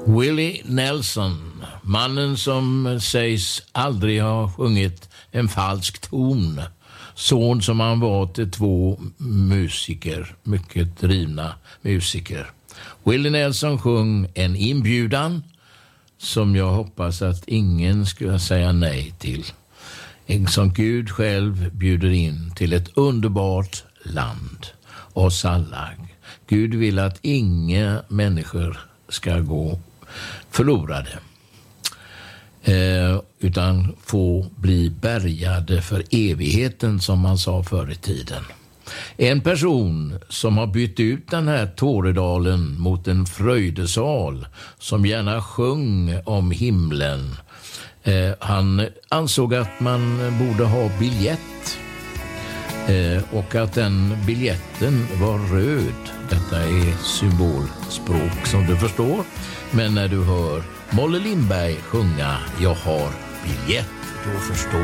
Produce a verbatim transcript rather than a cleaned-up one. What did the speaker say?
Willie Nelson, mannen som sägs aldrig ha sjungit en falsk ton. Son som han var till två musiker, mycket drivna musiker. Willie Nelson sjöng en inbjudan som jag hoppas att ingen skulle säga nej till. En som Gud själv bjuder in till ett underbart land. Oss alla. Gud vill att inga människor ska gå förlorade. Eh, utan få bli bärgade för evigheten, som man sa förr i tiden. En person som har bytt ut den här Tåredalen mot en fröjdesal, som gärna sjöng om himlen. Eh, han ansåg att man borde ha biljett. Eh, och att den biljetten var röd. Detta är symbolspråk som du förstår. Men när du hör Molle Lindberg sjunga Jag har biljett, då förstår